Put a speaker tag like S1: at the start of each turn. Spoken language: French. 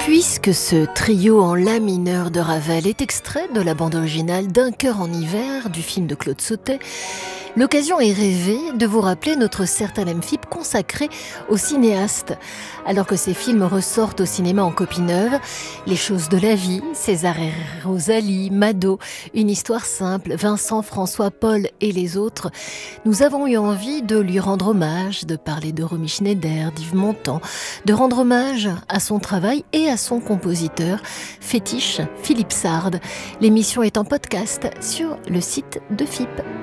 S1: Puisque ce trio en la mineur de Ravel est extrait de la bande originale d'Un cœur en hiver du film de Claude Sautet, l'occasion est rêvée de vous rappeler notre certain Lemphip consacré au cinéaste. Alors que ces films ressortent au cinéma en copie neuve, Les choses de la vie, César et Rosalie, Mado, Une histoire simple, Vincent, François, Paul et les autres, nous avons eu envie de lui rendre hommage, de parler de Romy Schneider, d'Yves Montand, de rendre hommage à son travail et à son compositeur fétiche Philippe Sard. L'émission est en podcast sur le site de FIP.